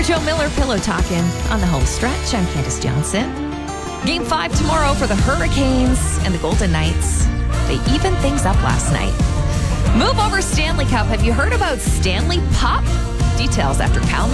Joe Miller Pillow Talking on the home stretch. I'm Candace Johnson. Game 5 tomorrow for the Hurricanes and the Golden Knights. They evened things up last night. Move over Stanley Cup. Have you heard about Stanley Pop? Details after Cal